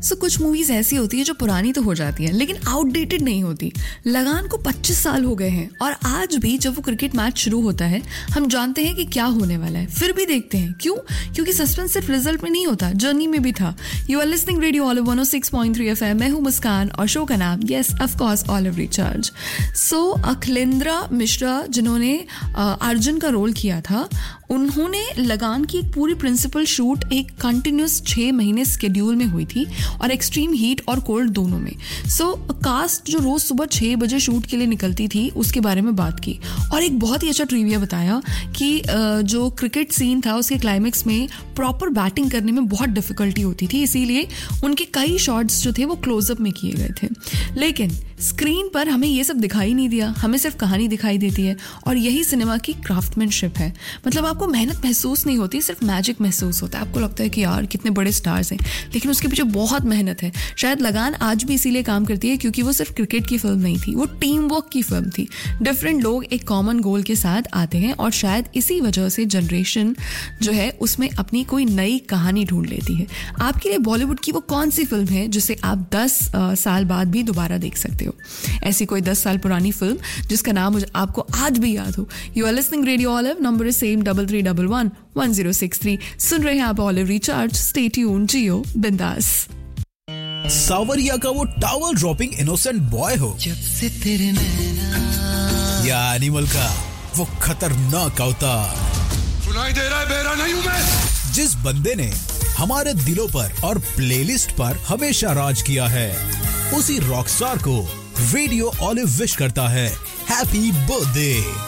सो कुछ मूवीज ऐसी होती है जो पुरानी तो हो जाती है लेकिन आउटडेटेड नहीं होती। लगान को 25 साल हो गए हैं और आज भी जब वो क्रिकेट मैच शुरू होता है हम जानते हैं कि क्या होने वाला है, फिर भी देखते हैं। क्यों? क्योंकि सस्पेंस सिर्फ रिजल्ट में नहीं होता, जर्नी में भी था। You are listening radio olive 106.3 FM। मैं हूं मुस्कान और शो का नाम yes of course olive recharge. सो अखिलेंद्र मिश्रा जिन्होंने अर्जुन का रोल किया था, उन्होंने लगान की एक पूरी प्रिंसिपल शूट एक कंटिन्यूस 6 महीने स्केड्यूल में हुई थी और एक्सट्रीम हीट और कोल्ड दोनों में। सो कास्ट जो रोज सुबह 6 बजे शूट के लिए निकलती थी उसके बारे में बात की और एक बहुत ही अच्छा ट्रिविया बताया कि जो क्रिकेट सीन था उसके क्लाइमेक्स में प्रॉपर बैटिंग करने में बहुत डिफिकल्टी होती थी, इसीलिए उनके कई शॉट्स जो थे वो क्लोजअप में किए गए थे। लेकिन स्क्रीन पर हमें ये सब दिखाई नहीं दिया, हमें सिर्फ कहानी दिखाई देती है और यही सिनेमा की क्राफ्टमैनशिप है। मतलब आपको मेहनत महसूस नहीं होती, सिर्फ मैजिक महसूस होता है। आपको लगता है कि यार कितने बड़े स्टार्स हैं, लेकिन उसके पीछे बहुत मेहनत है। शायद लगान आज भी इसीलिए काम करती है क्योंकि वो सिर्फ क्रिकेट की फिल्म नहीं थी, वो टीम वर्क की फिल्म थी। डिफरेंट लोग एक कॉमन गोल के साथ आते हैं और शायद इसी वजह से जनरेशन जो है उसमें अपनी कोई नई कहानी ढूंढ लेती है। आपके लिए बॉलीवुड की वो कौन सी फिल्म है जिसे आप 10 साल बाद भी दोबारा देख सकते हो? ऐसी कोई 10 साल पुरानी फिल्म जिसका नाम आपको आज भी याद हो। You are listening radio olive, number is same 33111063। सुन रहे हैं आप ऑलिव रिचार्ज। स्टे ट्यून्ड, जियो बिंदास। सावरिया का वो टॉवल ड्रॉपिंग इनोसेंट बॉय हो जब से तेरे नैना, या एनिमल का वो खतरनाक अवतार, सुनाई दे रहा है बेरा नहीं हूं मैं। जिस बंदे ने हमारे दिलों पर और प्लेलिस्ट पर हमेशा राज किया है, उसी रॉकस्टार को रेडियो ऑलिव विश करता है हैप्पी बर्थडे।